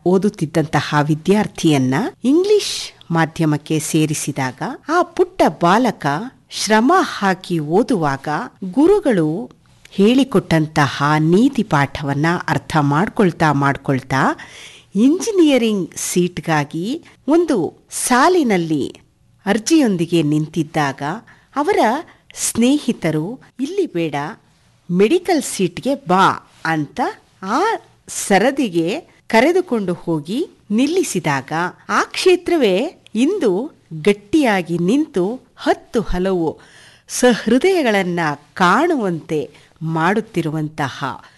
ಓದುತ್ತಿದ್ದಂತಹ ವಿದ್ಯಾರ್ಥಿಯನ್ನ English ಮಾಧ್ಯಮಕ್ಕೆ ಸೇರಿಸಿದಾಗ ಆ ಪುಟ್ಟ ಬಾಲಕ ಶ್ರಮ ಹಾಕಿ ಓದುವಾಗ ಗುರುಗಳು ಹೇಳಿಕೊಟ್ಟಂತಹ ನೀತಿ ಪಾಠವನ್ನ ಅರ್ಥ ಮಾಡ್ಕೊಳ್ತಾ ಇಂಜಿನಿಯರಿಂಗ್ ಸೀಟ್ಗಾಗಿ ಒಂದು ಸಾಲಿನಲ್ಲಿ ಅರ್ಜಿಯೊಂದಿಗೆ ನಿಂತಿದ್ದಾಗ ಅವರ ಸ್ನೇಹಿತರು ಇಲ್ಲಿ ಬೇಡ ಮೆಡಿಕಲ್ ಸೀಟ್ಗೆ ಬಾ ಅಂತ ಆ ಸರದಿಗೆ ಕರೆದುಕೊಂಡು ಹೋಗಿ ನಿಲ್ಲಿಸಿದಾಗ ಆ ಕ್ಷೇತ್ರವೇ ಇಂದು ಗಟ್ಟಿಯಾಗಿ ನಿಂತು 10 ಹಲವು ಸಹೃದಯಗಳನ್ನು ಕಾಣುವಂತೆ ಮಾಡುತ್ತಿರುವಂತಹ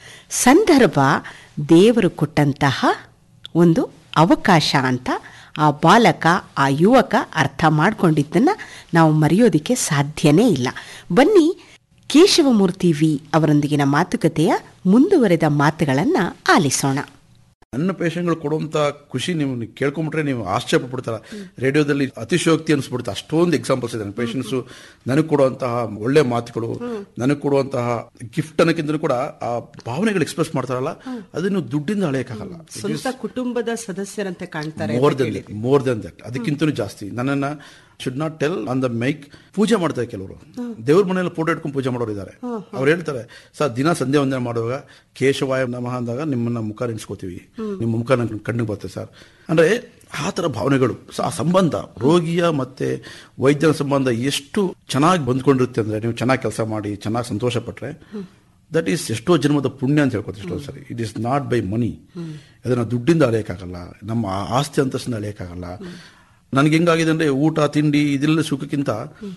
ಸಂದರ್ಭ ದೇವರು ಕೊಟ್ಟಂತಹ ಒಂದು ಅವಕಾಶ ಅಂತ ಆ ಬಾಲಕ ಆ ಯುವಕ ಅರ್ಥ ಮಾಡಿಕೊಂಡಿದ್ದನ್ನು ನಾವು ಮರೆಯೋದಕ್ಕೆ ಸಾಧ್ಯನೇ ಇಲ್ಲ. ಬನ್ನಿ ಕೇಶವಮೂರ್ತಿ ವಿ ಅವರೊಂದಿಗಿನ ಮಾತುಕತೆಯ ಮುಂದುವರೆದ ಮಾತುಗಳನ್ನು ಆಲಿಸೋಣ. ನನ್ನ ಪೇಷಂಟ್ಗಳು ಕೊಡುವಂಥ ಖುಷಿ ನೀವು ಕೇಳ್ಕೊಂಬಿಟ್ರೆ ನೀವು ಆಶ್ಚರ್ಯ ಪಡ್ತಾರ. ರೇಡಿಯೋದಲ್ಲಿ ಅತಿಶಯೋಕ್ತಿ ಅನಿಸ್ಬಿಡುತ್ತೆ. ಅಷ್ಟೊಂದು ಎಕ್ಸಾಂಪಲ್ಸ್ ಇದೆ. ಪೇಷಂಟ್ಸು ನನಗೆ ಕೊಡುವಂತಹ ಒಳ್ಳೆ ಮಾತುಗಳು, ನನಗೆ ಕೊಡುವಂತಹ ಗಿಫ್ಟ್ ಅನ್ನೋಕ್ಕಿಂತ ಕೂಡ ಆ ಭಾವನೆಗಳು ಎಕ್ಸ್ಪ್ರೆಸ್ ಮಾಡ್ತಾರಲ್ಲ, ಅದನ್ನು ದುಡ್ಡಿಂದ ಅಳೆಯಕ್ಕಾಗಲ್ಲ. ಸ್ವಂತ ಕುಟುಂಬದ ಸದಸ್ಯರಂತೆ ಕಾಣ್ತಾರೆ. ಮೋರ್ ದೆನ್ ದಟ್, ಅದಕ್ಕಿಂತಲೂ ಜಾಸ್ತಿ. ನನ್ನನ್ನು should not tell on the mic. ಪೂಜೆ ಮಾಡ್ತಾರೆ ಕೆಲವರು, ದೇವ್ರ ಮನೆಯಲ್ಲಿ ಫೋಟೋ ಇಟ್ಕೊಂಡು ಪೂಜೆ ಮಾಡೋರು ಇದ್ದಾರೆ. ಅವ್ರು ಹೇಳ್ತಾರೆ, ಸರ್ ದಿನ ಸಂಧ್ಯಾ ವಂದನೆ ಮಾಡುವಾಗ ಕೇಶವಾಯ ನಮಃ ಅಂದಾಗ ನಿಮ್ಮನ್ನ ಮುಖ ನೆನೆಸ್ಕೋತೀವಿ, ನಿಮ್ಮ ಮುಖ ನನ್ನ ಕಣ್ಣಿಗೆ ಬರ್ತದೆ ಸರ್ ಅಂದ್ರೆ ಆ ಥರ ಭಾವನೆಗಳು. ಆ ಸಂಬಂಧ, ರೋಗಿಯ ಮತ್ತೆ ವೈದ್ಯರ ಸಂಬಂಧ ಎಷ್ಟು ಚೆನ್ನಾಗಿ ಬಂದ್ಕೊಂಡಿರುತ್ತೆ ಅಂದ್ರೆ, ನೀವು ಚೆನ್ನಾಗಿ ಕೆಲಸ ಮಾಡಿ ಚೆನ್ನಾಗಿ ಸಂತೋಷ ಪಟ್ರೆ ದಟ್ ಈಸ್ ಎಷ್ಟೋ ಜನ್ಮದ ಪುಣ್ಯ ಅಂತ ಹೇಳ್ಕೊತೀವಿ ಎಷ್ಟೋ ಸರಿ. ಇಟ್ ಈಸ್ ನಾಟ್ ಬೈ ಮನಿ. ಅದನ್ನ ದುಡ್ಡಿಂದ ಅಳೆಯಕ್ಕಾಗಲ್ಲ, ನಮ್ಮ ಆಸ್ತಿ ಅಂತಸ್ತಿಂದ ಅಳೆಯಕ್ಕಾಗಲ್ಲ. ನನಗೆ ಹೆಂಗಾಗಿದೆ ಅಂದರೆ, ಊಟ ತಿಂಡಿ ಇದೆಲ್ಲ ಸುಖಕ್ಕಿಂತ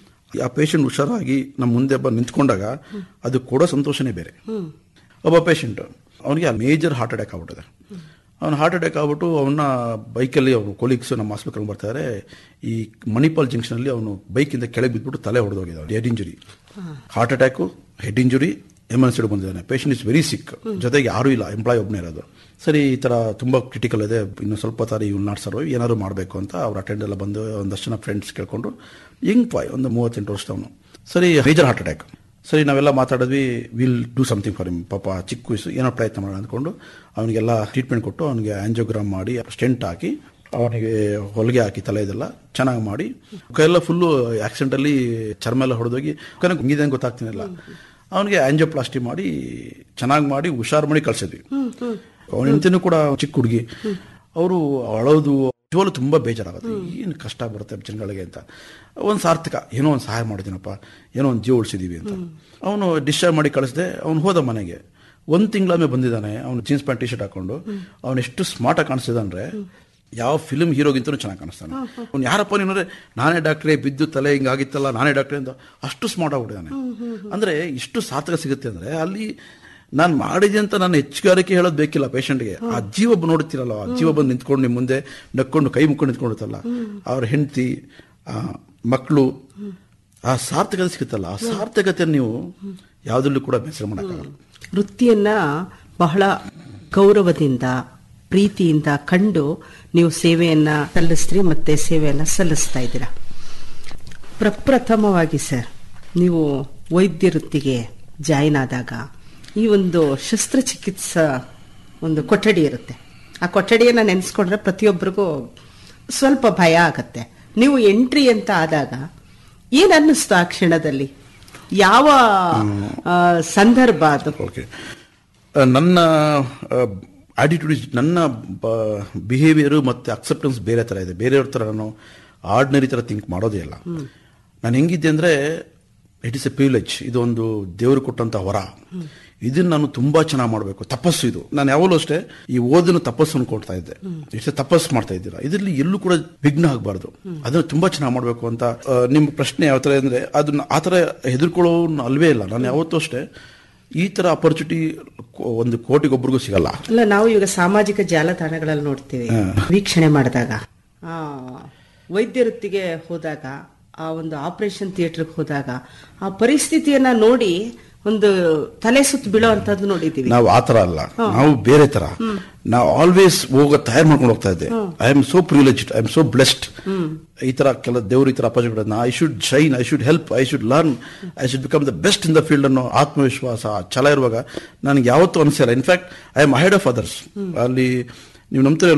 ಆ ಪೇಷಂಟ್ ಹುಷಾರಾಗಿ ನಮ್ಮ ಮುಂದೆ ಬಂದು ನಿಂತ್ಕೊಂಡಾಗ ಅದು ಕೊಡೋ ಸಂತೋಷನೇ ಬೇರೆ. ಒಬ್ಬ ಪೇಷಂಟ್ ಅವನಿಗೆ ಮೇಜರ್ ಹಾರ್ಟ್ ಅಟ್ಯಾಕ್ ಆಗ್ಬಿಟ್ಟಿದೆ. ಅವನು ಹಾರ್ಟ್ ಅಟ್ಯಾಕ್ ಆಗ್ಬಿಟ್ಟು ಅವನ್ನ ಬೈಕಲ್ಲಿ ಅವರು ಕೊಲೀಗ್ಸ್ ನಮ್ಮ ಹಾಸ್ಪಿಟಲ್ ಬರ್ತಾರೆ. ಈ ಮಣಿಪಾಲ್ ಜಂಕ್ಷನಲ್ಲಿ ಅವನು ಬೈಕಿಂದ ಕೆಳಗೆ ಬಿದ್ದುಬಿಟ್ಟು ತಲೆ ಹೊಡೆದೋಗಿದ್ದಾವೆ. Head injury, heart attack, head injury, emergency ಬಂದಿದ್ದಾನೆ. ಪೇಷಂಟ್ ಇಸ್ ವೆರಿ ಸಿಕ್. ಜೊತೆಗೆ ಯಾರೂ ಇಲ್ಲ, ಎಂಪ್ಲಾಯ್ ಒಬ್ಬನೇ ಇರೋದು. ಸರಿ, ಈ ಥರ ತುಂಬ ಕ್ರಿಟಿಕಲ್ ಇದೆ, ಇನ್ನು ಸ್ವಲ್ಪ ತಾರಿ ಇವ್ನು ನಾಟ್ ಸರ್ವೈವ್, ಏನಾದ್ರು ಮಾಡಬೇಕು ಅಂತ ಅವ್ರ ಅಟೆಂಡ್ ಎಲ್ಲ ಬಂದು ಒಂದಷ್ಟು ಜನ ಫ್ರೆಂಡ್ಸ್ ಕೇಳ್ಕೊಂಡು, ಯಂಗ್ ಬಾಯ್, ಒಂದು 38 ವರ್ಷದವನು. ಸರಿ, ಮೇಜರ್ ಹಾರ್ಟ್ ಅಟ್ಯಾಕ್. ಸರಿ, ನಾವೆಲ್ಲ ಮಾತಾಡಿದ್ವಿ, will do something for him. ಪಾಪ ಚಿಕ್ಕ ವಯಸ್ಸು, ಏನೋ ಪ್ರಯತ್ನ ಮಾಡೋಣ ಅಂದ್ಕೊಂಡು ಅವನಿಗೆಲ್ಲ ಟ್ರೀಟ್ಮೆಂಟ್ ಕೊಟ್ಟು ಅವನಿಗೆ ಆಂಜಿಯೋಗ್ರಾಮ್ ಮಾಡಿ ಸ್ಟೆಂಟ್ ಹಾಕಿ ಅವನಿಗೆ ಹೊಲಿಗೆ ಹಾಕಿ ತಲೆ ಇದೆಲ್ಲ ಚೆನ್ನಾಗಿ ಮಾಡಿ, ಕೈಯೆಲ್ಲ ಫುಲ್ಲು ಆಕ್ಸಿಡೆಂಟಲ್ಲಿ ಚರ್ಮ ಎಲ್ಲ ಹೊಡೆದೋಗಿ ಕನಗೆ ಹಿಂಗಿದೆ ಗೊತ್ತಾಗ್ತೀನಿಲ್ಲ. ಅವನಿಗೆ ಆಂಜಿಯೋಪ್ಲಾಸ್ಟಿ ಮಾಡಿ ಚೆನ್ನಾಗಿ ಮಾಡಿ ಹುಷಾರು ಮಾಡಿ ಕಳ್ಸಿದ್ವಿ. ಅವನ ಹೆಂಡತಿನೂ ಕೂಡ ಚಿಕ್ಕ ಹುಡುಗಿ, ಅವರು ಅಳೋದು ನಿಜವಾಗ್ಲೂ ತುಂಬ ಬೇಜಾರಾಗುತ್ತೆ. ಏನು ಕಷ್ಟ ಬರುತ್ತೆ ಜನಗಳಿಗೆ ಅಂತ. ಒಂದು ಸಾರ್ಥಕ, ಏನೋ ಒಂದು ಸಹಾಯ ಮಾಡಿದ್ದೀನಪ್ಪ, ಏನೋ ಒಂದು ಜೀವ ಉಳಿಸಿದೀವಿ ಅಂತ. ಅವನು ಡಿಸ್ಚಾರ್ಜ್ ಮಾಡಿ ಕಳಿಸಿದೆ. ಅವನು ಹೋದ ಮನೆಗೆ. 1 ತಿಂಗಳೊಮ್ಮೆ ಬಂದಿದ್ದಾನೆ. ಅವನು ಜೀನ್ಸ್ ಪ್ಯಾಂಟ್ ಟಿ ಶರ್ಟ್ ಹಾಕೊಂಡು ಅವನು ಎಷ್ಟು ಸ್ಮಾರ್ಟಾಗಿ ಕಾಣಿಸ್ತಿದ್ದಾನೆ, ಯಾವ ಫಿಲ್ಮ್ ಹೀರೋಗಿಂತನೂ ಚೆನ್ನಾಗಿ ಕಾಣಿಸ್ತಾನೆ. ಅವ್ನು ಯಾರಪ್ಪ ನೀನಂದ್ರೆ, ನಾನೇ ಡಾಕ್ಟ್ರೇ, ಬಿದ್ದು ತಲೆ ಹಿಂಗಾಗಿತ್ತಲ್ಲ ನಾನೇ ಡಾಕ್ಟ್ರೇ ಅಂತ ಅಷ್ಟು ಸ್ಮಾರ್ಟ್ ಆಗ್ಬಿಟ್ಟಿದ್ದಾನೆ. ಅಂದರೆ ಇಷ್ಟು ಸಾರ್ಥಕ ಸಿಗುತ್ತೆ ಅಂದರೆ, ಅಲ್ಲಿ ನಾನು ಮಾಡಿದೆ ಅಂತ ನಾನು ಹೆಚ್ಚುಗಾರಿಕೆ ಹೇಳೋದು ಬೇಕಿಲ್ಲ ಪೇಷಂಟ್ಗೆ. ಆ ಜೀವ ನೋಡ್ತಿರಲ್ಲ, ಆ ಜೀವ ಬಂದು ನಿಂತ್ಕೊಂಡು ನಿಮ್ಮ ಮುಂದೆ ನಕ್ಕೊಂಡು ಕೈ ಮುಕ್ಕೊಂಡು ನಿಂತ್ಕೊಂಡಿರ್ತಲ್ಲ, ಅವ್ರ ಹೆಂಡತಿ, ಮಕ್ಕಳು, ಆ ಸಾರ್ಥಕತೆ ಸಿಗುತ್ತಲ್ಲ, ಆ ಸಾರ್ಥಕತೆ ನೀವು ಯಾವುದರಲ್ಲೂ ಕೂಡ ಬೇಸರ ಮಾಡೋಕ್ಕಾಗಲ್ಲ. ವೃತ್ತಿಯನ್ನ ಬಹಳ ಗೌರವದಿಂದ ಪ್ರೀತಿಯಿಂದ ಕಂಡು ನೀವು ಸೇವೆಯನ್ನ ಸಲ್ಲಿಸ್ತೀರಿ, ಮತ್ತೆ ಸೇವೆಯನ್ನ ಸಲ್ಲಿಸ್ತಾ ಇದ್ದೀರಾ. ಪ್ರಪ್ರಥಮವಾಗಿ ಸರ್, ನೀವು ವೈದ್ಯ ವೃತ್ತಿಗೆ ಜಾಯಿನ್ ಆದಾಗ ಈ ಒಂದು ಶಸ್ತ್ರಚಿಕಿತ್ಸಾ ಒಂದು ಕೊಠಡಿ ಇರುತ್ತೆ. ಆ ಕೊಠಡಿಯನ್ನ ನೆನೆಸ್ಕೊಂಡ್ರೆ ಪ್ರತಿಯೊಬ್ಬರಿಗೂ ಸ್ವಲ್ಪ ಭಯ ಆಗತ್ತೆ. ನೀವು ಎಂಟ್ರಿ ಅಂತ ಆದಾಗ ಏನ್ ಅನ್ನಿಸ್ತು ಆ ಕ್ಷಣದಲ್ಲಿ? ಯಾವ ಸಂದರ್ಭ ಅದು? ನನ್ನ ಆಟಿಟ್ಯೂಡ್, ನನ್ನ ಬಿಹೇವಿಯರು ಮತ್ತು ಅಕ್ಸೆಪ್ಟೆನ್ಸ್ ಬೇರೆ ಥರ ಇದೆ. ಬೇರೆಯವ್ರ ಥರ ನಾನು ಆರ್ಡಿನರಿ ಥರ ಥಿಂಕ್ ಮಾಡೋದೇ ಇಲ್ಲ. ನಾನು ಹೆಂಗಿದ್ದೆ ಅಂದರೆ, ಇಟ್ ಇಸ್ ಎ ಪ್ರಿವಿಲೇಜ್. ಇದೊಂದು ದೇವರು ಕೊಟ್ಟಂಥ ವರ. ಇದನ್ನು ನಾನು ತುಂಬ ಚೆನ್ನಾಗಿ ಮಾಡಬೇಕು. ತಪಸ್ಸು ಇದು. ನಾನು ಯಾವಾಗಲೂ ಅಷ್ಟೇ ಈ ಓದನ್ನು ತಪಸ್ಸು ಅನ್ಕೊಳ್ತಾ ಇದ್ದೆ. ಇಷ್ಟೇ ತಪಸ್ಸು ಮಾಡ್ತಾ ಇದ್ದೀರಾ, ಇದರಲ್ಲಿ ಎಲ್ಲೂ ಕೂಡ ವಿಘ್ನ ಆಗಬಾರ್ದು, ಅದನ್ನು ತುಂಬ ಚೆನ್ನಾಗಿ ಮಾಡಬೇಕು ಅಂತ. ನಿಮ್ಮ ಪ್ರಶ್ನೆ ಯಾವ ಥರ ಅಂದರೆ, ಅದನ್ನ ಆ ಥರ ಹೆದರ್ಕೊಳ್ಳೋ ಅಲ್ವೇ ಇಲ್ಲ. ನಾನು ಯಾವತ್ತೂ ಅಷ್ಟೇ ಈ ಥರ ಅಪರ್ಚುನಿಟಿ ಒಂದು ಕೋಟಿಗೊಬ್ಬರಿಗೂ ಸಿಗಲ್ಲ. ಅಲ್ಲ, ನಾವು ಈಗ ಸಾಮಾಜಿಕ ಜಾಲತಾಣಗಳಲ್ಲಿ ನೋಡ್ತೀವಿ, ವೀಕ್ಷಣೆ ಮಾಡಿದಾಗ, ವೈದ್ಯ ವೃತ್ತಿಗೆ ಹೋದಾಗ, ಆ ಒಂದು ಆಪರೇಷನ್ ಥಿಯೇಟರ್ಗೆ ಹೋದಾಗ ಆ ಪರಿಸ್ಥಿತಿಯನ್ನ ನೋಡಿ ಒಂದು ತಲೆ ಸುತ್ತು ಬೀಳೋ ಅಂತದ್ದು ನೋಡಿದ್ದೀವಿ. ನಾವು ಆ ತರ ಅಲ್ಲ, ನಾವು ಬೇರೆ ತರ. ನಾವು ಆಲ್ವೇಸ್ ತಯಾರು ಮಾಡ್ಕೊಂಡು ಹೋಗ್ತಾ ಇದ್ದೆ. I am so privileged, I am so blessed. ಈ ತರ ಕೆಲ ದೇವರು ಈ ತರ opportunity, I should shine, I should help, I should learn, I should become the best in the field ಅನ್ನೋ ಆತ್ಮವಿಶ್ವಾಸ ಛಲ ಇರುವಾಗ ನನಗೆ ಯಾವತ್ತೂ ಅನಿಸಿಲ್ಲ. In fact I am ahead of others. ಅಲ್ಲಿ ನೀವು ನಂಬ್ತಾರೆ